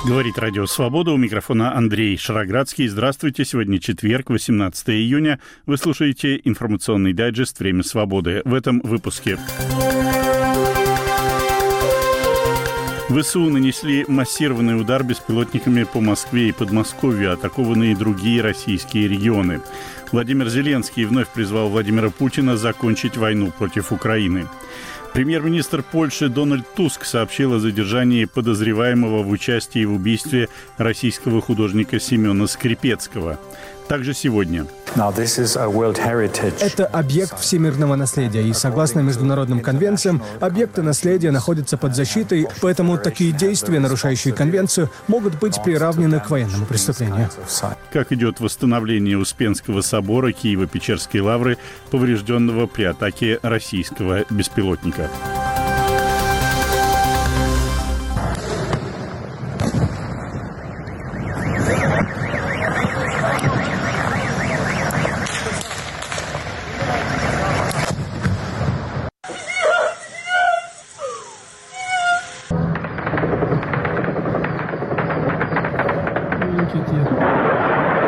Говорит Радио Свобода. У микрофона Андрей Шароградский. Здравствуйте. Сегодня четверг, 18 июня. Вы слушаете информационный дайджест «Время свободы». В этом выпуске. ВСУ нанесли массированный удар беспилотниками по Москве и Подмосковью, атакованы и другие российские регионы. Владимир Зеленский вновь призвал Владимира Путина закончить войну против Украины. Премьер-министр Польши Дональд Туск сообщил о задержании подозреваемого в участии в убийстве российского художника Семена Скрипецкого. Также сегодня. Это объект всемирного наследия, и согласно международным конвенциям, объекты наследия находятся под защитой, поэтому такие действия, нарушающие конвенцию, могут быть приравнены к военному преступлению. Как идет восстановление Успенского собора Киево-Печерской лавры, поврежденного при атаке российского беспилотника?